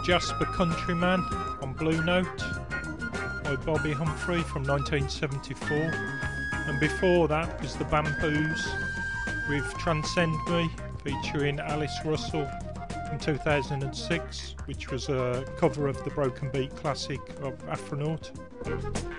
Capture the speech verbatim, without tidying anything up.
Jasper Countryman on Blue Note by Bobby Humphrey from nineteen seventy-four. And before that was the Bamboos with Transcend Me featuring Alice Russell in two thousand six, which was a cover of the Broken Beat classic of Afronaut.